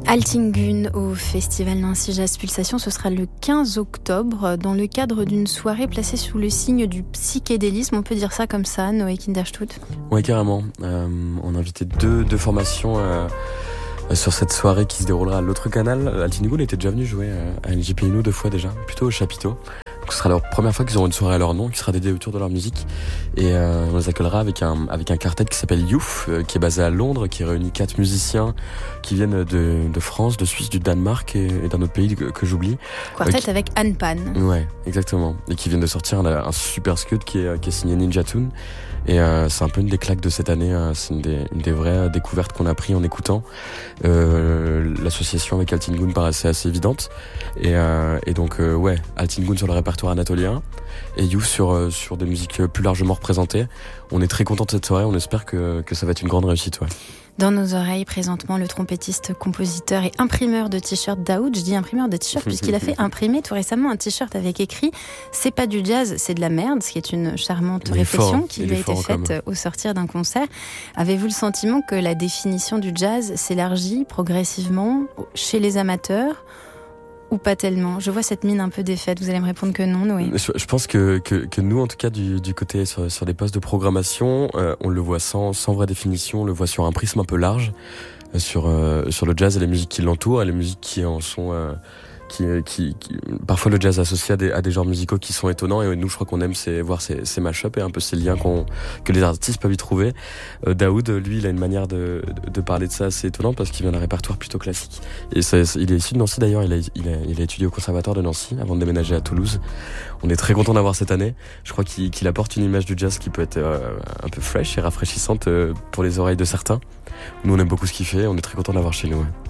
Altingun au Festival Nancy Jazz Pulsation, ce sera le 15 octobre dans le cadre d'une soirée placée sous le signe du psychédélisme, on peut dire ça comme ça, Noé Kinderstut? Oui, carrément. On a invité deux formations sur cette soirée qui se déroulera à l'autre canal. Altingun était déjà venu jouer à NJPINU 2 fois déjà, plutôt au chapiteau. Donc, ce sera leur première fois qu'ils auront une soirée à leur nom, qui sera dédiée autour de leur musique. Et on les accueillera avec un quartet qui s'appelle Youth, qui est basé à Londres, qui réunit 4 musiciens qui viennent de France, de Suisse, du Danemark et d'un autre pays que j'oublie. Quartet avec Anne Pan. Ouais, exactement. Et qui viennent de sortir un super scud qui est signé Ninja Tune. Et c'est un peu une des claques de cette année. C'est une des vraies découvertes qu'on a pris en écoutant. L'association avec Altingun paraissait assez évidente. Et donc, Altingun sur le répertoire anatolien et You sur des musiques plus largement représentées. On est très content de cette soirée. On espère que ça va être une grande réussite. Ouais. Dans nos oreilles, présentement, le trompettiste, compositeur et imprimeur de t-shirts Daoud. Je dis imprimeur de t-shirts puisqu'il a fait imprimer tout récemment un t-shirt avec écrit « C'est pas du jazz, c'est de la merde », ce qui est une charmante réflexion qui lui a été faite au sortir d'un concert. Avez-vous le sentiment que la définition du jazz s'élargit progressivement chez les amateurs ou pas tellement? Je vois cette mine un peu défaite. Vous allez me répondre que non, Noé. Je pense que nous, en tout cas, du côté sur des postes de programmation, on le voit sans vraie définition, on le voit sur un prisme un peu large, sur le jazz et les musiques qui l'entourent, et les musiques qui en sont... parfois le jazz associé à des genres musicaux qui sont étonnants, et nous je crois qu'on aime voir ces mash-ups et un peu ces liens que les artistes peuvent y trouver. Daoud, lui, il a une manière de parler de ça assez étonnante parce qu'il vient d'un répertoire plutôt classique, et il est issu de Nancy d'ailleurs. Il a étudié au conservatoire de Nancy avant de déménager à Toulouse. On est très content d'avoir cette année. Je crois qu'il apporte une image du jazz qui peut être un peu fraîche et rafraîchissante pour les oreilles de certains. Nous on aime beaucoup ce qu'il fait, on est très content d'avoir chez nous.